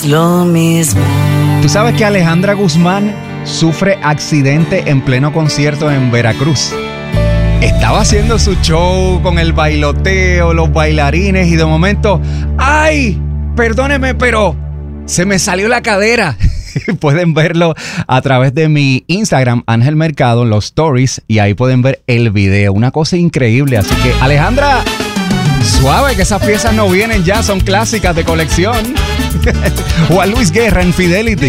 Lo mismo. Tú sabes que Alejandra Guzmán sufre accidente en pleno concierto en Veracruz. Estaba haciendo su show con el bailoteo, los bailarines y de momento, ¡ay! Perdóneme, pero se me salió la cadera. Pueden verlo a través de mi Instagram, Ángel Mercado, los stories, y ahí pueden ver el video. Una cosa increíble. Así que, Alejandra, suave que esas piezas no vienen ya, son clásicas de colección. Juan Luis Guerra en Fidelity.